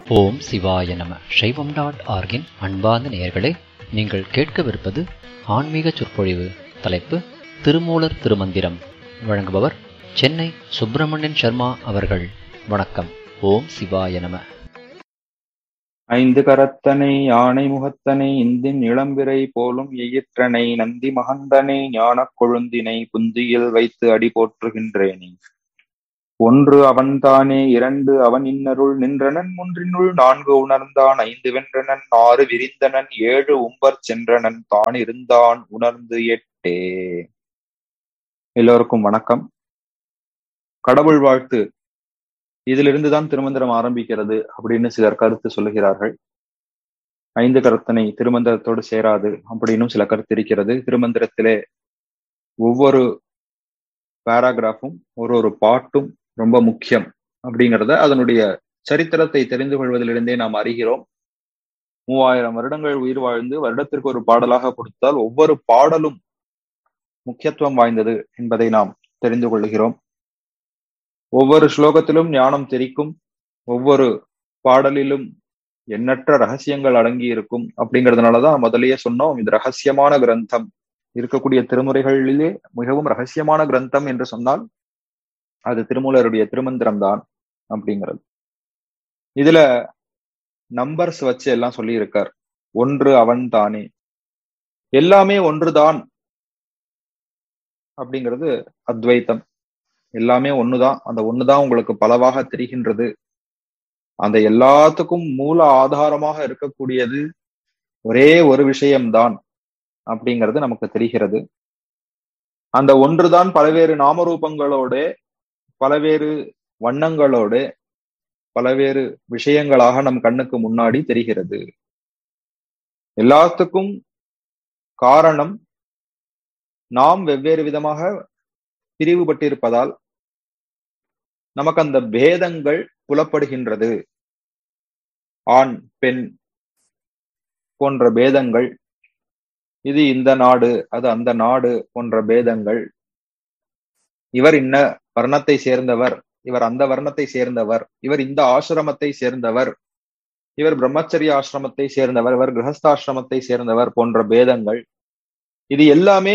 ஓம் சிவாய நம. சைவம்.org-இன் அன்பார்ந்த நேயர்களே, நீங்கள் கேட்கவிருப்பது ஆன்மீக சொற்பொழிவு. தலைப்பு திருமூலர் திருமந்திரம். வழங்குபவர் சென்னை சுப்பிரமணியன் சர்மா அவர்கள். வணக்கம். ஓம் சிவாய நம. ஐந்து கரத்தனை யானை முகத்தனை இந்தின் இளம்பிறை போலும் எயிற்றனை நந்தி மகந்தனை ஞானக் கொழுந்தினை புந்தியில் வைத்து அடி போற்றுகின்றேனே. ஒன்று அவன்தானே, இரண்டு அவன் இன்னருள் நின்றனன், மூன்றினுள் நான்கு உணர்ந்தான், ஐந்து வென்றனன், ஆறு விரிந்தனன், ஏழு உம்பர் சென்றனன், தான் இருந்தான் உணர்ந்து எட்டே. எல்லோருக்கும் வணக்கம். கடவுள் வாழ்த்து இதிலிருந்துதான் திருமந்திரம் ஆரம்பிக்கிறது அப்படின்னு சிலர் கருத்து சொல்லுகிறார்கள். ஐந்து கருத்தனை திருமந்திரத்தோடு சேராது அப்படின்னும் சில கருத்து இருக்கிறது. திருமந்திரத்திலே ஒவ்வொரு பேராகிராஃபும் ஒரு பாட்டும் ரொம்ப முக்கியம் அப்படிங்கிறத அதனுடைய சரித்திரத்தை தெரிந்து கொள்வதிலிருந்தே நாம் அறிகிறோம். 3000 வருடங்கள் உயிர் வாழ்ந்து வருடத்திற்கு ஒரு பாடலாக கொடுத்தால் ஒவ்வொரு பாடலும் முக்கியத்துவம் வாய்ந்தது என்பதை நாம் தெரிந்து கொள்கிறோம். ஒவ்வொரு ஸ்லோகத்திலும் ஞானம் தெரிக்கும், ஒவ்வொரு பாடலிலும் எண்ணற்ற ரகசியங்கள் அடங்கி இருக்கும். அப்படிங்கிறதுனாலதான் முதலையே சொன்னோம், இது ரகசியமான கிரந்தம். இருக்கக்கூடிய திருமுறைகளிலே மிகவும் ரகசியமான கிரந்தம் என்று சொன்னால் அது திருமூலருடைய திருமந்திரம் தான் அப்படிங்கிறது. இதுல நம்பர்ஸ் வச்சு எல்லாம் சொல்லி இருக்கார். ஒன்று அவன் தானே, எல்லாமே ஒன்றுதான் அப்படிங்கிறது அத்வைத்தம். எல்லாமே ஒண்ணுதான், அந்த ஒண்ணுதான் உங்களுக்கு பலவாக தெரிகின்றது. அந்த எல்லாத்துக்கும் மூல ஆதாரமாக இருக்கக்கூடியது ஒரே ஒரு விஷயம்தான் அப்படிங்கிறது நமக்கு தெரிகிறது. அந்த ஒன்றுதான் பல்வேறு நாமரூபங்களோட, பல்வேறு வண்ணங்களோடு, பல்வேறு விஷயங்களாக நம் கண்ணுக்கு முன்னாடி தெரிகிறது. எல்லாத்துக்கும் காரணம் நாம் வெவ்வேறு விதமாக பிரிவுபட்டிருப்பதால் நமக்கு அந்த பேதங்கள் புலப்படுகின்றது. ஆண் பெண் போன்ற பேதங்கள், இது இந்த நாடு அது அந்த நாடு போன்ற பேதங்கள், இவர் இன்ன வர்ணத்தை சேர்ந்தவர், இவர் அந்த வர்ணத்தை சேர்ந்தவர், இவர் இந்த ஆசிரமத்தை சேர்ந்தவர், இவர் பிரம்மச்சரிய ஆசிரமத்தை சேர்ந்தவர், இவர் கிரகஸ்தாசிரமத்தை சேர்ந்தவர் போன்ற பேதங்கள், இது எல்லாமே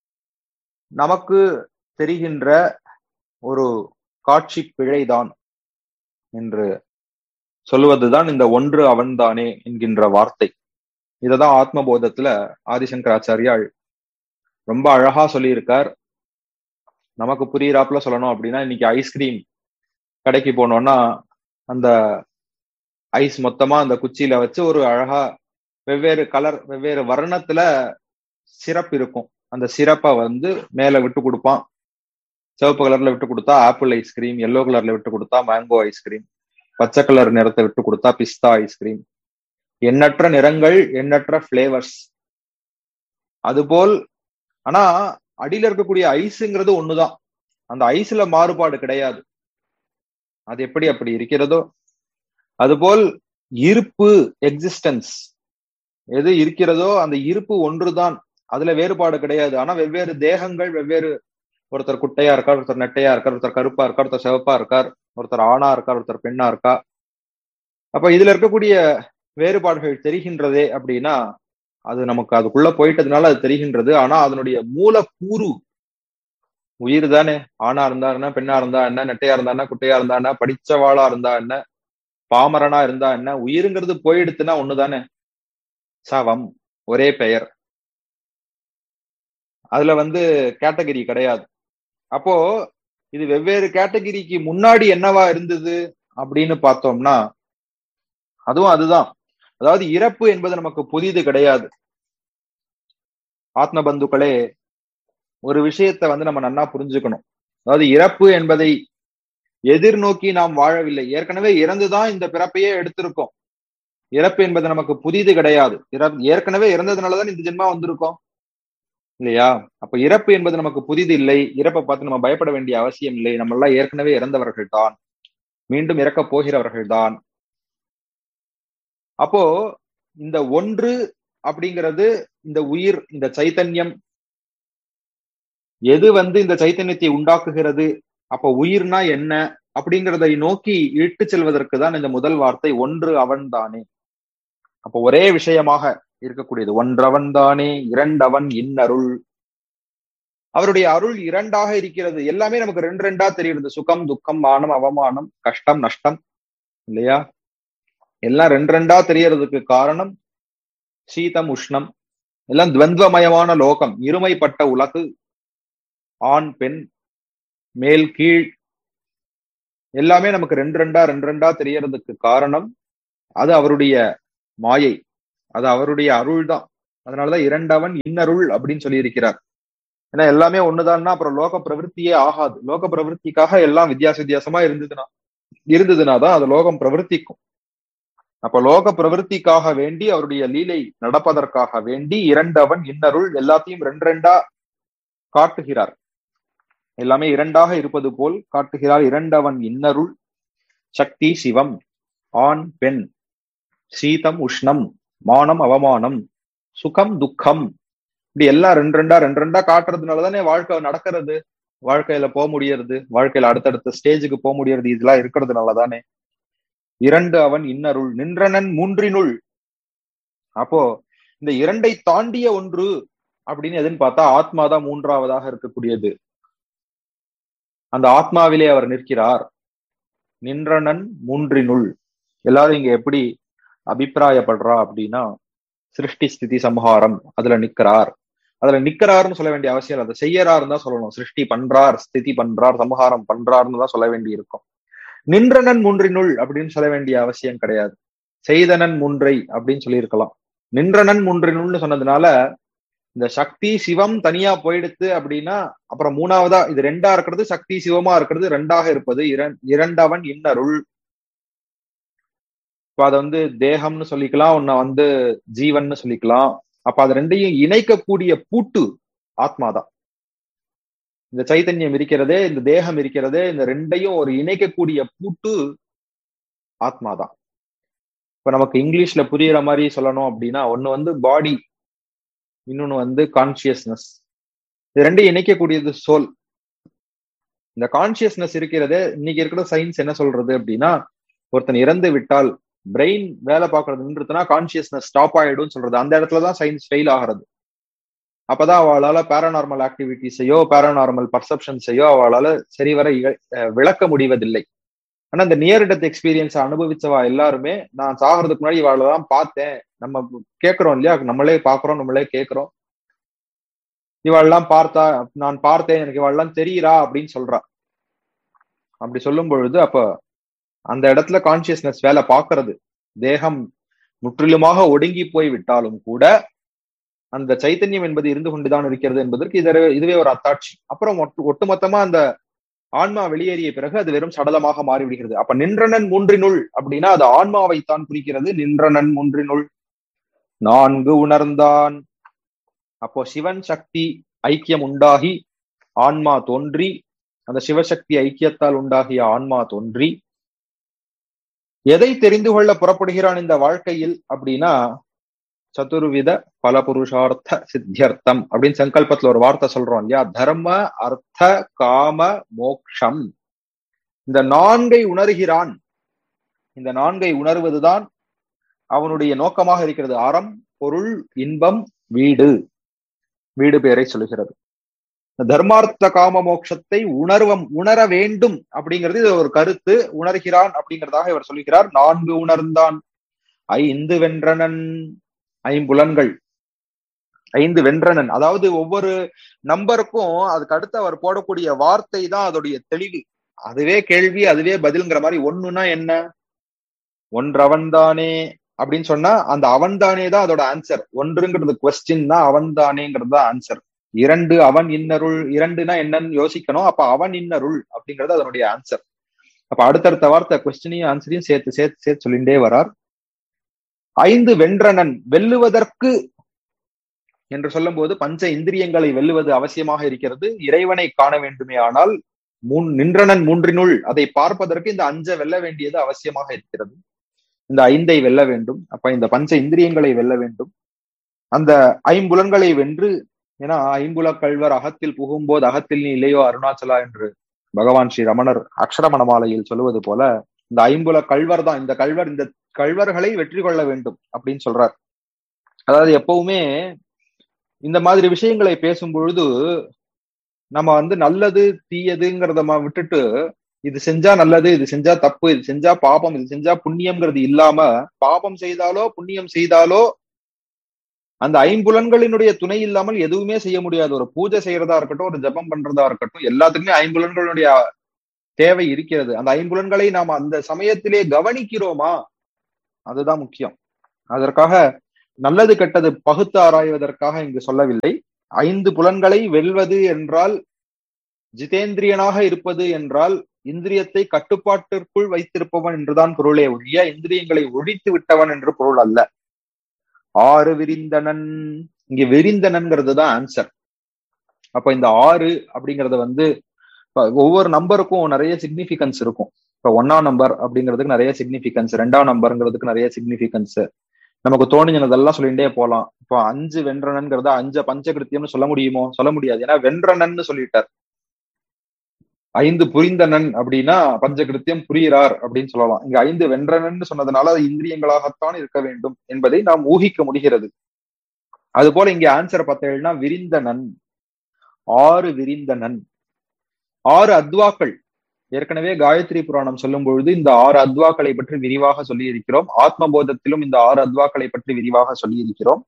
நமக்கு தெரிகின்ற ஒரு காட்சி பிழைதான் என்று சொல்லுவதுதான் இந்த ஒன்று அவன்தானே என்கின்ற வார்த்தை. இததான் ஆத்மபோதத்துல ஆதிசங்கராச்சாரியால் ரொம்ப அழகா சொல்லியிருக்கார். நமக்கு புரியிறாப்புல சொல்லணும் அப்படின்னா, இன்னைக்கு ஐஸ்கிரீம் கடைக்கு போனோம்னா அந்த ஐஸ் மொத்தமா அந்த குச்சியில வச்சு ஒரு அழகா வெவ்வேறு கலர் வெவ்வேறு வர்ணத்துல சிரப் இருக்கும். அந்த சிரப்பை மேல விட்டு கொடுப்பான். சிவப்பு கலர்ல விட்டு கொடுத்தா ஆப்பிள் ஐஸ்கிரீம், எல்லோ கலர்ல விட்டு கொடுத்தா மேங்கோ ஐஸ்கிரீம், பச்சை கலர் நிறத்தை விட்டு கொடுத்தா பிஸ்தா ஐஸ்கிரீம். எண்ணற்ற நிறங்கள், எண்ணற்ற பிளேவர்ஸ். அதுபோல் ஆனா அடியில இருக்கக்கூடிய ஐஸுங்கிறது ஒண்ணுதான். அந்த ஐஸ்ல மாறுபாடு கிடையாது. அது எப்படி அப்படி இருக்கிறதோ அதுபோல் இருப்பு, எக்ஸிஸ்டன்ஸ் எது இருக்கிறதோ அந்த இருப்பு ஒன்றுதான். அதுல வேறுபாடு கிடையாது. ஆனா வெவ்வேறு தேகங்கள், வெவ்வேறு, ஒருத்தர் குட்டையா இருக்கார், ஒருத்தர் நெட்டையா இருக்கார், ஒருத்தர் கருப்பா இருக்கார், ஒருத்தர் சிவப்பா இருக்கார், ஒருத்தர் ஆணா இருக்கார், ஒருத்தர் பெண்ணா இருக்கா. அப்ப இதுல இருக்கக்கூடிய வேறுபாடுகள் தெரிகின்றதே அப்படின்னா அது நமக்கு அதுக்குள்ள போயிட்டதுனால அது தெரிகின்றது. ஆனா அதனுடைய மூலக்கூறு உயிர் தானே. ஆணா இருந்தா என்ன, பெண்ணா இருந்தா என்ன, நெட்டையா இருந்தா என்ன, குட்டையா இருந்தா என்ன, படிச்சவாளா இருந்தா என்ன, பாமரனா இருந்தா என்ன, உயிருங்கிறது போயிடுத்துன்னா ஒண்ணுதானே. சவம், ஒரே பெயர். அதுல கேட்டகரி கிடையாது. அப்போ இது வெவ்வேறு கேட்டகரிக்கு முன்னாடி என்னவா இருந்தது அப்படின்னு பார்த்தோம்னா அதுவும் அதுதான். அதாவது இறப்பு என்பது நமக்கு புதிது கிடையாது. ஆத்ம பந்துக்களே, ஒரு விஷயத்த நம்ம நன்னா புரிஞ்சுக்கணும். அதாவது இறப்பு என்பதை எதிர்நோக்கி நாம் வாழவில்லை. ஏற்கனவே இறந்துதான் இந்த பிறப்பையே எடுத்திருக்கோம். இறப்பு என்பது நமக்கு புதிது கிடையாது. ஏற்கனவே இறந்ததுனாலதான் இந்த ஜென்மா வந்திருக்கோம் இல்லையா? அப்ப இறப்பு என்பது நமக்கு புதிது இல்லை. இறப்பை பார்த்து நம்ம பயப்பட வேண்டிய அவசியம் இல்லை. நம்ம எல்லாம் ஏற்கனவே இறந்தவர்கள் தான், மீண்டும் இறக்க போகிறவர்கள் தான். அப்போ இந்த ஒன்று அப்படிங்கிறது, இந்த உயிர், இந்த சைத்தன்யம், எது இந்த சைத்தன்யத்தை உண்டாக்குகிறது? அப்ப உயிர்னா என்ன அப்படிங்கிறதை நோக்கி இட்டு செல்வதற்கு தான் இந்த முதல் வார்த்தை ஒன்று அவன் தானே. அப்போ ஒரே விஷயமாக இருக்கக்கூடியது ஒன்றவன் தானே, இரண்டவன் இன்னருள். அவருடைய அருள் இரண்டாக இருக்கிறது. எல்லாமே நமக்கு ரெண்டு ரெண்டா தெரியுது. சுகம், துக்கம், மானம், அவமானம், கஷ்டம், நஷ்டம், இல்லையா? எல்லாம் ரெண்டு ரெண்டா தெரியறதுக்கு காரணம் சீதம், உஷ்ணம், எல்லாம் துவந்தமயமான லோகம், இருமைப்பட்ட உலகு, ஆண் பெண், மேல் கீழ், எல்லாமே நமக்கு ரெண்டு ரெண்டா தெரியறதுக்கு காரணம் அது அவருடைய மாயை, அது அவருடைய அருள் தான். அதனாலதான் இரண்டவன் இன்னருள் அப்படின்னு சொல்லி இருக்கிறார். ஏன்னா எல்லாமே ஒண்ணுதான்னா அப்புறம் லோக பிரவருத்தியே ஆகாது. லோக பிரவருத்திக்காக எல்லாம் வித்தியாசமா இருந்ததுனாதான் அது லோகம் பிரவர்த்திக்கும். அப்ப லோக பிரவருத்திக்காக வேண்டி அவருடைய லீலை நடப்பதற்காக வேண்டி இரண்டவன் இன்னருள் எல்லாத்தையும் ரெண்டு ரெண்டா காட்டுகிறார். எல்லாமே இரண்டாக இருப்பது போல் காட்டுகிறார். இரண்டவன் இன்னருள், சக்தி சிவம், ஆண் பெண், சீதம் உஷ்ணம், மானம் அவமானம், சுகம் துக்கம், இப்படி எல்லாம் ரெண்டு ரெண்டா காட்டுறதுனாலதானே வாழ்க்கை நடக்கிறது, வாழ்க்கையில போக முடியறது, வாழ்க்கையில அடுத்தடுத்த ஸ்டேஜுக்கு போக முடியறது. இதெல்லாம் இருக்கிறதுனாலதானே. இரண்டு அவன் இன்னருள், நின்றனன் மூன்றினுள். அப்போ இந்த இரண்டை தாண்டிய ஒன்று அப்படின்னு எதுன்னு பார்த்தா ஆத்மாதான் மூன்றாவதாக இருக்கக்கூடியது. அந்த ஆத்மாவிலே அவர் நிற்கிறார். நின்றனன் மூன்றினுள். எல்லாரும் இங்க எப்படி அபிப்பிராயப்படுறா அப்படின்னா சிருஷ்டி ஸ்திதி சம்ஹாரம் அதுல நிக்கிறார். அதுல நிக்கிறாருன்னு சொல்ல வேண்டிய அவசியம் இல்லை, அதை செய்யறாருன்னு தான் சொல்லணும். சிருஷ்டி பண்றார், ஸ்திதி பண்றார், சம்ஹாரம் பண்றாருன்னு தான் சொல்ல வேண்டி இருக்கும். நின்றனன் மூன்றினுள் அப்படின்னு சொல்ல வேண்டிய அவசியம் கிடையாது. செய்தனன் மூன்றை அப்படின்னு சொல்லியிருக்கலாம். நின்றனன் மூன்றினுள்னு சொன்னதுனால இந்த சக்தி சிவம் தனியா போயிடுத்து அப்படின்னா அப்புறம் மூணாவதா இது ரெண்டா இருக்கிறது, சக்தி சிவமா இருக்கிறது ரெண்டாக இருப்பது இரண்டவன் இன்னருள். இப்ப அதை தேகம்னு சொல்லிக்கலாம், உன்னை ஜீவன்னு சொல்லிக்கலாம். அப்ப அது ரெண்டையும் இணைக்கக்கூடிய பூட்டு ஆத்மாதான். இந்த சைத்தன்யம் இருக்கிறதே, இந்த தேகம் இருக்கிறதே, இந்த ரெண்டையும் ஒரு இணைக்கக்கூடிய பூட்டு ஆத்மாதான். இப்ப நமக்கு இங்கிலீஷ்ல புரியுற மாதிரி சொல்லணும் அப்படின்னா ஒண்ணு பாடி, இன்னொன்னு கான்சியஸ்னஸ். இது ரெண்டையும் இணைக்கக்கூடியது சோல். இந்த கான்சியஸ்னஸ் இருக்கிறதே, இன்னைக்கு இருக்கிற சயின்ஸ் என்ன சொல்றது அப்படின்னா ஒருத்தன் இறந்து விட்டால் பிரெயின் வேலை பார்க்கறதுன்றதுனா கான்சியஸ்னஸ் ஸ்டாப் ஆயிடும் சொல்றது. அந்த இடத்துலதான் சயின்ஸ் ஃபெயில் ஆகிறது. அப்பதான் அவளால பேரானார்மல் ஆக்டிவிட்டிஸையோ பேரானார்மல் பர்செப்ஷன்ஸையோ அவளால சரிவர விளக்க முடிவதில்லை. ஆனா இந்த நியர் டெத் எக்ஸ்பீரியன்ஸ் அனுபவிச்சவா எல்லாருமே நான் சாகிறதுக்கு முன்னாடி இவாளதான் பார்த்தேன், நம்ம கேட்கிறோம் இல்லையா, நம்மளே பாக்குறோம், நம்மளே கேட்கிறோம், இவாள்லாம் பார்த்தா, நான் பார்த்தேன், எனக்கு இவாள்லாம் தெரியுறா அப்படின்னு சொல்றா. அப்படி சொல்லும் பொழுது அப்ப அந்த இடத்துல கான்சியஸ்னஸ் வேலை பார்க்கறது. தேகம் முற்றிலுமாக ஒடுங்கி போய் விட்டாலும் கூட அந்த சைத்தன்யம் என்பது இருந்து கொண்டுதான் இருக்கிறது என்பதற்கு இதுவே ஒரு அத்தாட்சி. அப்புறம் ஒட்டுமொத்தமா அந்த ஆன்மா வெளியேறிய பிறகு அது வெறும் சடலமாக மாறிவிடுகிறது. அப்ப நின்றனன் மூன்றினுள் அப்படின்னா அது ஆன்மாவைத்தான் குறிக்கிறது. நின்றனன் மூன்றினுள் நான்கு உணர்ந்தான். அப்போ சிவன் சக்தி ஐக்கியம் உண்டாகி ஆன்மா தோன்றி, அந்த சிவசக்தி ஐக்கியத்தால் உண்டாகிய ஆன்மா தோன்றி எதை தெரிந்து கொள்ள புறப்படுகிறான் இந்த வாழ்க்கையில் அப்படின்னா சதுர்வித பல புருஷார்த்த சித்தியர்த்தம் அப்படின்னு சங்கல்பத்துல ஒரு வார்த்தை சொல்றோம் இல்லையா, தர்ம அர்த்த காம மோக்ஷம். இந்த நான்கை உணர்கிறான். இந்த நான்கை உணர்வதுதான் அவனுடைய நோக்கமாக இருக்கிறது. அறம், பொருள், இன்பம், வீடு. வீடு பேரை சொல்லுகிறது. தர்மார்த்த காம மோட்சத்தை உணர வேண்டும் அப்படிங்கிறது இது ஒரு கருத்து. உணர்கிறான் அப்படிங்கிறதாக இவர் சொல்லுகிறார். நான்கு உணர்ந்தான். ஐந்து வென்றனன். ஐம்புலன்கள். ஐந்து வென்றனன், அதாவது ஒவ்வொரு நம்பருக்கும் அதுக்கு அடுத்து அவர் போடக்கூடிய வார்த்தை தான் அதோடைய தெளிவு. அதுவே கேள்வி, அதுவே பதில்ங்கிற மாதிரி. ஒண்ணுன்னா என்ன, ஒன்றவன்தானே அப்படின்னு சொன்னா அந்த அவன்தானே தான் அதோட ஆன்சர். ஒன்றுங்கிறது கொஸ்டின் தான், அவன்தானேங்கிறது தான் ஆன்சர். இரண்டு அவன் இன்னருள். இரண்டுனா என்னன்னு யோசிக்கணும். அப்ப அவன் இன்னருள் அப்படிங்கிறது அதனுடைய ஆன்சர். அப்ப அடுத்தடுத்த வார்த்தை கொஸ்டினையும் ஆன்சரையும் சேர்த்து சொல்லிண்டே வரார். ஐந்து வென்றனன், வெல்லுவதற்கு என்று சொல்லும் போது பஞ்ச இந்திரியங்களை வெல்லுவது அவசியமாக இருக்கிறது. இறைவனை காண வேண்டுமே ஆனால் நின்றனன் மூன்றினுள் அதை பார்ப்பதற்கு இந்த அஞ்சை வெல்ல வேண்டியது அவசியமாக இருக்கிறது. இந்த ஐந்தை வெல்ல வேண்டும். அப்ப இந்த பஞ்ச இந்திரியங்களை வெல்ல வேண்டும். அந்த ஐம்புலன்களை வென்று, ஏன்னா ஐம்புல கள்வர் அகத்தில் புகும்போது அகத்தில் நீ இல்லையோ அருணாச்சலா என்று பகவான் ஸ்ரீ ரமணர் அக்ஷரமணமாலையில் சொல்லுவது போல இந்த ஐம்புல கள்வர் தான் இந்த கள்வர்களை வெற்றி கொள்ள வேண்டும் அப்படின்னு சொல்றார். அதாவது எப்பவுமே இந்த மாதிரி விஷயங்களை பேசும் பொழுது நம்ம நல்லது தீயதுங்கிறத விட்டுட்டு இது செஞ்சா நல்லது, இது செஞ்சா தப்பு, இது செஞ்சா பாபம், இது செஞ்சா புண்ணியம்ங்கிறது இல்லாம, பாபம் செய்தாலோ புண்ணியம் செய்தாலோ அந்த ஐம்புலன்களினுடைய துணை இல்லாமல் எதுவுமே செய்ய முடியாது. ஒரு பூஜை செய்யறதா இருக்கட்டும், ஒரு ஜபம் பண்றதா இருக்கட்டும், எல்லாத்துக்குமே ஐம்புலன்களுடைய தேவை இருக்கிறது. அந்த ஐம்புலன்களை நாம் அந்த சமயத்திலே கவனிக்கிறோமா, அதுதான் முக்கியம். அதற்காக நல்லது கெட்டது பகுத்து ஆராய்வதற்காக இங்கு சொல்லவில்லை. 5 புலன்களை வெல்வது என்றால், ஜிதேந்திரியனாக இருப்பது என்றால் இந்திரியத்தை கட்டுப்பாட்டிற்குள் வைத்திருப்பவன் என்றுதான் பொருளே ஒழிய இந்திரியங்களை ஒழித்து விட்டவன் என்று பொருள் அல்ல. 6 விரிந்தனன், இங்க விரிந்தனன்ங்கிறது தான் ஆன்சர். அப்ப இந்த 6 அப்படிங்கறத ஒவ்வொரு நம்பருக்கும் நிறைய சிக்னிபிகன்ஸ் இருக்கும். இப்ப 1ஆம் நம்பர் அப்படிங்கிறதுக்கு நிறைய சிக்னிபிகன்ஸ், 2ஆம் நம்பருங்கிறதுக்கு நிறைய சிக்னிபிகன்ஸ், நமக்கு தோணினதெல்லாம் சொல்லிட்டே போலாம். இப்போ 5 வென்றனன்கிறத 5 பஞ்சகிருத்தியம்னு சொல்ல முடியுமோ? சொல்ல முடியாது. ஏன்னா வென்றனன்னு சொல்லிட்டார். 5 புரிந்தனன் அப்படின்னா பஞ்சகிருத்தியம் புரிகிறார் அப்படின்னு சொல்லலாம். இங்க 5 வென்றனன்னு சொன்னதுனால அது இந்திரியங்களாகத்தான் இருக்க வேண்டும் என்பதை நாம் ஊகிக்க முடிகிறது. அது போல இங்க ஆன்சர் பார்த்தீங்கன்னா விரிந்தனன், 6 விரிந்தனன், 6 அத்வாக்கள். ஏற்கனவே காயத்ரி புராணம் சொல்லும் பொழுது இந்த 6 அத்வாக்களை பற்றி விரிவாக சொல்லி இருக்கிறோம். ஆத்மபோதத்திலும் இந்த 6 அத்வாக்களை பற்றி விரிவாக சொல்லி இருக்கிறோம்.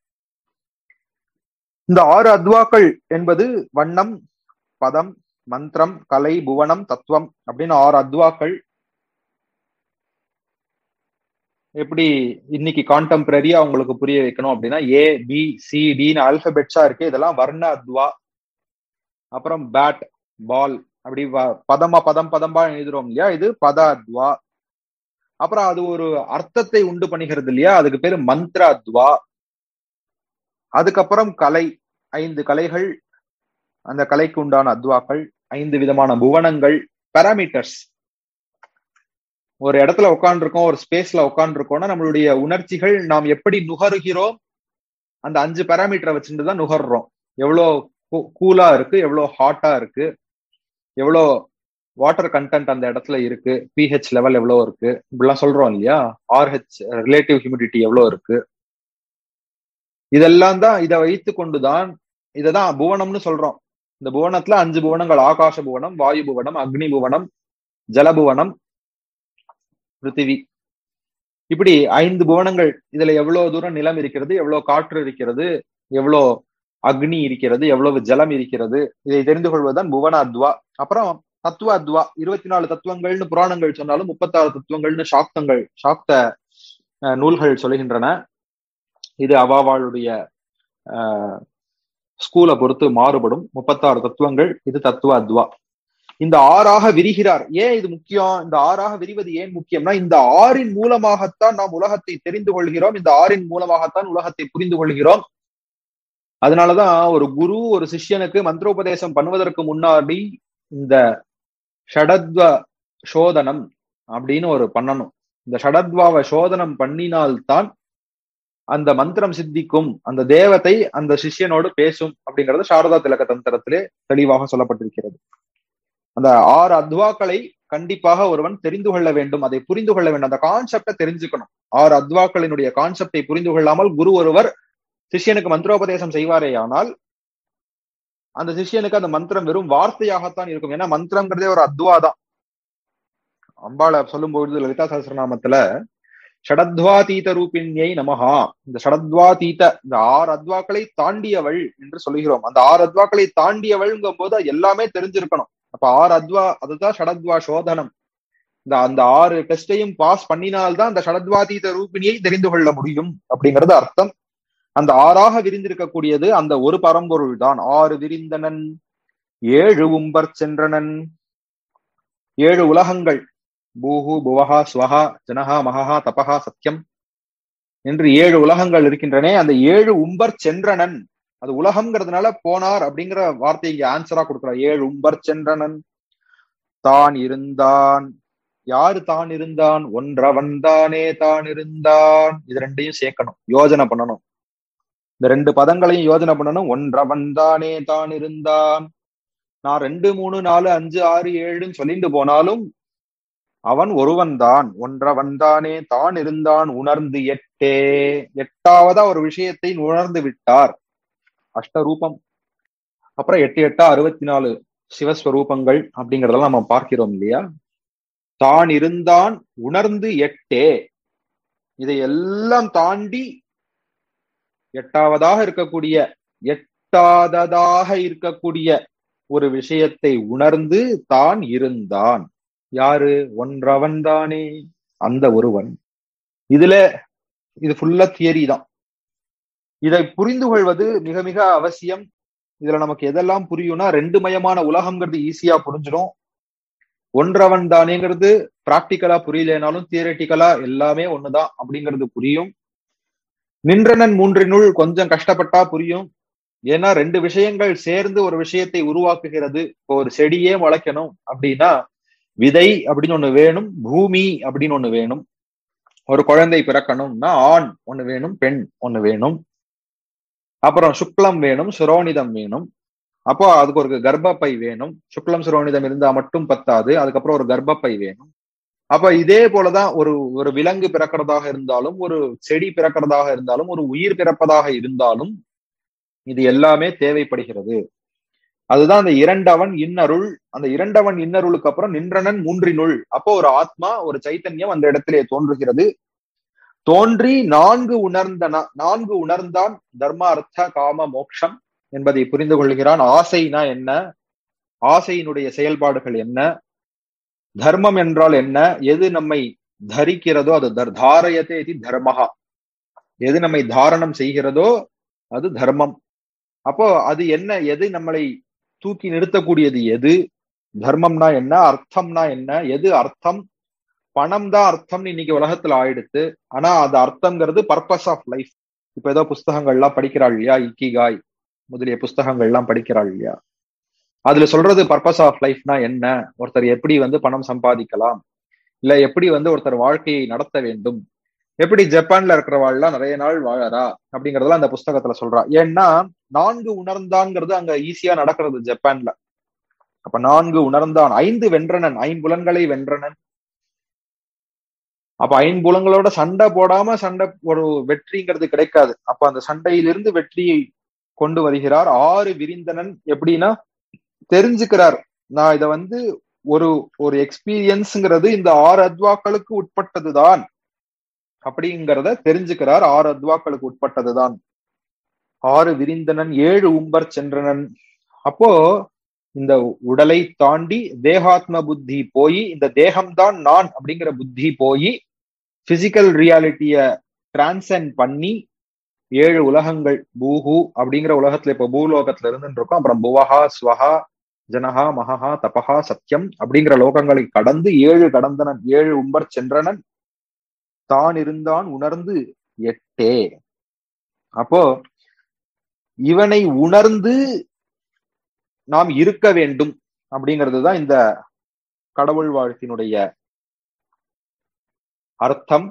இந்த 6 அத்வாக்கள் என்பது வண்ணம், பதம், மந்திரம், கலை, புவனம், தத்துவம் அப்படின்னு 6 அத்வாக்கள். எப்படி இன்னைக்கு கான்டெம்பரரியா உங்களுக்கு புரிய வைக்கணும் அப்படின்னா ABCDன்னு ஆல்பபெட்ஸா இருக்கு, இதெல்லாம் வர்ண அத்வா. அப்புறம் பேட், பால், அப்படி பதம்பா எழுதுறோம் இல்லையா, இது பத அத்வா. அப்புறம் அது ஒரு அர்த்தத்தை உண்டு பண்ணுகிறது இல்லையா, அதுக்கு பேரு மந்திர அத்வா. அதுக்கப்புறம் கலை, 5 கலைகள், அந்த கலைக்கு உண்டான அத்வாக்கள், 5 விதமான புவனங்கள், பாராமீட்டர்ஸ். ஒரு இடத்துல உட்காந்துருக்கோம், ஒரு ஸ்பேஸ்ல உட்காந்துருக்கோம்னா நம்மளுடைய உணர்ச்சிகள் நாம் எப்படி நுகருகிறோம், அந்த 5 பாராமீட்டரை வச்சுட்டு தான் நுகர்றோம். எவ்வளோ கூலா இருக்கு, எவ்வளோ ஹாட்டா இருக்கு, எவ்வளோ வாட்டர் கண்டென்ட் அந்த இடத்துல இருக்கு, pH லெவல் எவ்வளோ இருக்கு, இப்படிலாம் சொல்றோம் இல்லையா, RH ரிலேட்டிவ் ஹியூமிடிட்டி எவ்வளோ இருக்கு, இதெல்லாம் தான். இதை வைத்து கொண்டுதான் இததான் புவனம்னு சொல்றோம். இந்த புவனத்துல 5 புவனங்கள், ஆகாச புவனம், வாயு புவனம், அக்னி புவனம், ஜலபுவனம், பிருத்திவி, இப்படி 5 புவனங்கள். இதுல எவ்வளவு தூரம் நிலம் இருக்கிறது, எவ்வளவு காற்று இருக்கிறது, எவ்வளோ அக்னி இருக்கிறது, எவ்வளவு ஜலம் இருக்கிறது, இதை தெரிந்து கொள்வதுதான் புவன அத்வா. அப்புறம் தத்துவ அத்வா, 24 தத்துவங்கள்னு புராணங்கள் சொன்னாலும் 36 தத்துவங்கள்னு சாக்த நூல்கள் சொல்லுகின்றன. இது அவாவாளுடைய ஸ்கூலை பொறுத்து மாறுபடும். 36 தத்துவங்கள், இது தத்துவ அத்வா. இந்த 6ஆக விரிகிறார். ஏன் இது முக்கியம்? இந்த 6ஆக விரிவது ஏன் முக்கியம்னா, இந்த 6இன் மூலமாகத்தான் நாம் உலகத்தை தெரிந்து கொள்கிறோம், இந்த 6இன் மூலமாகத்தான் உலகத்தை புரிந்து கொள்கிறோம். அதனாலதான் ஒரு குரு ஒரு சிஷ்யனுக்கு மந்திரோபதேசம் பண்ணுவதற்கு முன்னாடி இந்த ஷடத்வ சோதனம் அப்படின்னு ஒரு பண்ணணும். இந்த ஷடத்வாவை சோதனம் பண்ணினால்தான் அந்த மந்திரம் சித்திக்கும், அந்த தேவதை அந்த சிஷ்யனோடு பேசும் அப்படிங்கிறது சாரதா திலக தந்திரத்திலே தெளிவாக சொல்லப்பட்டிருக்கிறது. அந்த 6 அத்வாக்களை கண்டிப்பாக ஒருவன் தெரிந்து கொள்ள வேண்டும், அதை புரிந்து கொள்ள வேண்டும், அந்த கான்செப்டை தெரிஞ்சுக்கணும். 6 அத்வாக்களினுடைய கான்செப்டை புரிந்து கொள்ளாமல் குரு ஒருவர் சிஷ்யனுக்கு மந்திரோபதேசம் செய்வாரே ஆனால் அந்த சிஷ்யனுக்கு அந்த மந்திரம் வெறும் வார்த்தையாகத்தான் இருக்கும். ஏன்னா மந்திரம்ங்கிறதே ஒரு அத்வா தான். அம்பாளை சொல்லும்போது லலிதா சஹஸ்ரநாமத்துல ஷடத்வாதீத ரூபிணியை நமஹா, இந்த ஷடத்வாதீத, இந்த 6 அத்வாக்களை தாண்டியவள் என்று சொல்லுகிறோம். அந்த 6 அத்வாக்களை தாண்டியவள்ங்கும் போது எல்லாமே தெரிஞ்சிருக்கணும். அப்ப 6 அத்வா, அதுதான் ஷடத்வா சோதனம். அந்த 6 டெஸ்டையும் பாஸ் பண்ணினால்தான் அந்த ஷடத்வாதீத ரூபிணியை தெரிந்து கொள்ள முடியும் அப்படிங்கிறது அர்த்தம். அந்த 6ஆக விரிந்திருக்கக்கூடியது அந்த ஒரு பரம்பொருள் தான். 6 விரிந்தனன், 7 உம்பர் சென்றனன், 7 உலகங்கள், பூஹு புவஹா ஸ்வஹா ஜனஹா மகஹா தபஹா சத்யம் என்று 7 உலகங்கள் இருக்கின்றன. அந்த 7 உம்பர் சென்றனன், அது உலகம்ங்கிறதுனால போனார் அப்படிங்கிற வார்த்தை இங்க ஆன்சரா கொடுக்கிறார். 7 உம்பர் சென்றனன், தான் இருந்தான். யாரு தான் இருந்தான்? ஒன்றவன் தானே தான் இருந்தான். இது ரெண்டையும் சேர்க்கணும், யோஜனை பண்ணணும். இந்த 2 பதங்களையும் யோஜனை பண்ணணும். ஒன்றவன் தானே தான் இருந்தான், நான் 2, 3, 4, 5, 6, 7 சொல்லிட்டு போனாலும் அவன் ஒருவன் தான், ஒன்றவன் தானே, தான் இருந்தான் உணர்ந்து எட்டே. எட்டாவதா ஒரு விஷயத்தை உணர்ந்து விட்டார். அஷ்டரூபம், அப்புறம் 8 8 64 சிவஸ்வரூபங்கள் அப்படிங்கறதெல்லாம் நம்ம பார்க்கிறோம் இல்லையா. தான் இருந்தான் உணர்ந்து எட்டே, இதையெல்லாம் தாண்டி எட்டாவதாக இருக்கக்கூடிய, எட்டாததாக இருக்கக்கூடிய ஒரு விஷயத்தை உணர்ந்து தான் இருந்தான். யாரு? ஒன்றவன் தானே, அந்த ஒருவன். இது ஃபுல்லா தியரி தான். இதை புரிந்து கொள்வது மிக மிக அவசியம். இதுல நமக்கு எதெல்லாம் புரியும்னா, 2 மயமான உலகம்ங்கிறது ஈஸியா புரிஞ்சிடும். ஒன்றவன் தானேங்கிறது பிராக்டிக்கலா புரியலனாலும் தியரட்டிக்கலா எல்லாமே ஒண்ணுதான் அப்படிங்கிறது புரியும். நின்றனன் மூன்றினுள் கொஞ்சம் கஷ்டப்பட்டா புரியும். ஏன்னா 2 விஷயங்கள் சேர்ந்து ஒரு விஷயத்தை உருவாக்குகிறது. இப்போ ஒரு செடியே முளைக்கணும் அப்படின்னா விதை அப்படின்னு ஒண்ணு வேணும், பூமி அப்படின்னு ஒண்ணு வேணும். ஒரு குழந்தை பிறக்கணும்னா ஆண் ஒண்ணு வேணும், பெண் ஒண்ணு வேணும். அப்புறம் சுக்லம் வேணும், சுரோனிதம் வேணும். அப்போ அதுக்கு ஒரு கர்ப்பப்பை வேணும். சுக்லம் சுரோனிதம் இருந்தா மட்டும் பத்தாது, அதுக்கப்புறம் ஒரு கர்ப்பப்பை வேணும். அப்ப இதே போலதான் ஒரு விலங்கு பிறக்கிறதாக இருந்தாலும், ஒரு செடி பிறக்கிறதாக இருந்தாலும், ஒரு உயிர் பிறப்பதாக இருந்தாலும் இது எல்லாமே தேவைப்படுகிறது. அதுதான் அந்த இரண்டவன் இன்னருள். அந்த இரண்டவன் இன்னருளுக்கு அப்புறம் நின்றனன் மூன்றினுள். அப்போ ஒரு ஆத்மா, ஒரு சைத்தன்யம் அந்த இடத்திலே தோன்றுகிறது. தோன்றி 4 உணர்ந்தான் தர்ம அர்த்த காம மோட்சம் என்பதை புரிந்து கொள்கிறான். ஆசைனா என்ன, ஆசையினுடைய செயல்பாடுகள் என்ன, தர்மம் என்றால் என்ன, எது நம்மை தரிக்கிறதோ அது தாரயத்தே இது தர்மஹா, எது நம்மை தாரணம் செய்கிறதோ அது தர்மம். அப்போ அது என்ன, எது நம்மளை தூக்கி நிறுத்தக்கூடியது எது, தர்மம்னா என்ன, அர்த்தம்னா என்ன, எது அர்த்தம். பணம் தான் அர்த்தம்னு இன்னைக்கு உலகத்துல ஆயிடுத்து. ஆனா அது அர்த்தம்ங்கிறது பர்பஸ் ஆஃப் லைஃப். இப்ப ஏதோ புஸ்தகங்கள்லாம் படிக்கிறாள் இல்லையா, இக்கிகாய் முதலிய புஸ்தகங்கள்லாம் படிக்கிறாள் இல்லையா, அதுல சொல்றது பர்பஸ் ஆஃப் லைஃப்னா என்ன, ஒருத்தர் எப்படி பணம் சம்பாதிக்கலாம், இல்ல எப்படி ஒருத்தர் வாழ்க்கையை நடத்த வேண்டும், எப்படி ஜப்பான்ல இருக்கிறவாள்லாம் நிறைய நாள் வாழறா அப்படிங்கறதெல்லாம் அந்த புஸ்தகத்துல சொல்றா. ஏன்னா 4 உணர்ந்தான்ங்கிறது அங்க ஈஸியா நடக்கிறது ஜப்பான்ல. அப்ப 4 உணர்ந்தான், 5 வென்றனன், 5 புலன்களை வென்றனன். அப்ப 5 புலன்களோட சண்டை போடாம ஒரு வெற்றிங்கிறது கிடைக்காது. அப்ப அந்த சண்டையிலிருந்து வெற்றியை கொண்டு வருகிறார். 6 விரிந்தனன், எப்படின்னா தெரிஞ்சுக்கிறார், நான் இத ஒரு எக்ஸ்பீரியன்ஸ்ங்கிறது இந்த 6 அத்வாக்களுக்கு உட்பட்டதுதான் அப்படிங்கிறத தெரிஞ்சுக்கிறார். 6 அத்வாக்களுக்கு உட்பட்டதுதான். 6 விரிந்தனன், 7 உம்பர் சென்றனன். அப்போ இந்த உடலை தாண்டி தேகாத்ம புத்தி போய், இந்த தேகம்தான் நான் அப்படிங்கிற புத்தி போய் பிசிக்கல் ரியாலிட்டிய டிரான்சென்ட் பண்ணி 7 உலகங்கள், பூஹு அப்படிங்கிற உலகத்துல இப்ப பூலோகத்துல இருந்துட்டு இருக்கோம். அப்புறம் புவஹா, ஸ்வஹா, ஜனஹா, மகஹா, தபஹா, சத்தியம் அப்படிங்கிற லோகங்களை கடந்து 7 கடந்தனன், 7 உம்பர் சென்றனன். தான் இருந்தான் உணர்ந்து எட்டே. அப்போ இவனை உணர்ந்து நாம் இருக்க வேண்டும் அப்படிங்கிறதுதான் இந்த கடவுள் வாழ்த்தினுடைய அர்த்தம்.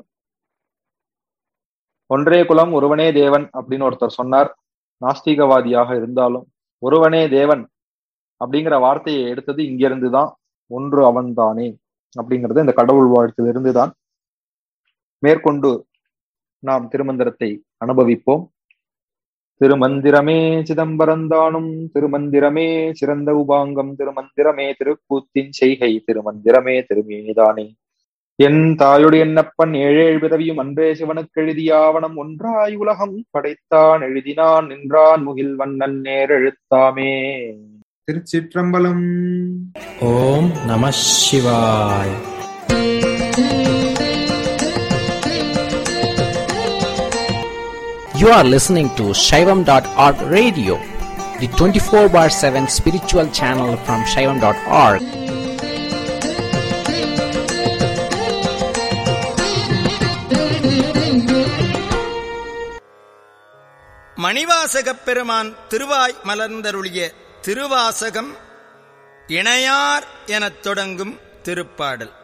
ஒன்றே குலம் ஒருவனே தேவன் அப்படின்னு ஒருத்தர் சொன்னார். நாஸ்திகவாதியாக இருந்தாலும் ஒருவனே தேவன் அப்படிங்கிற வார்த்தையை எடுத்தது இங்கிருந்துதான். ஒன்று அவன் தானே அப்படிங்கிறது இந்த கடவுள் வாழ்த்திலிருந்துதான். மேற்கொண்டு நாம் திருமந்திரத்தை அனுபவிப்போம். திருமந்திரமே சிதம்பரந்தானும், திருமந்திரமே சிறந்த உபாங்கம், திருமந்திரமே திருக்கூத்தின் செய்கை, திருமந்திரமே திருமேனிதானே. என் தாயுடைய என்னப்பன் 7 பிறவியும் அன்றே சிவனுக்கு எழுதியாவனம், ஒன்றாய் உலகம் படைத்தான் எழுதினான் நின்றான் முகில் வண்ணன் நேரெழுத்தாமே. திருச்சிற்றம்பலம். ஓம் நம சிவாய். You are listening to Shaivam.org radio, the 24/7 spiritual channel from Shaivam.org. மணிவாசகப் பெருமான் திருவாய் மலர்ந்தருளிய திருவாசகம் இணையார் எனத் தொடங்கும் திருப்பாடல்.